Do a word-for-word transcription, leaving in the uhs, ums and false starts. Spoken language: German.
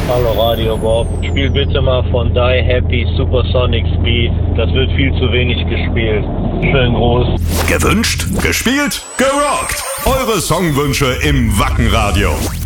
Hallo Radio Bob, spiel bitte mal von Die Happy Supersonic Speed. Das wird viel zu wenig gespielt. Schönen Gruß. Gewünscht, gespielt, gerockt. Eure Songwünsche im Wacken Radio.